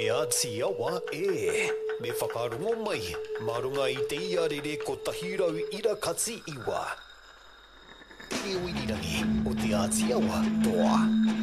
E atia wa me whakarongo mai, marunga I te iarere ko tahirau ira katsi iwa. Te uirirangi o te atia wa toa.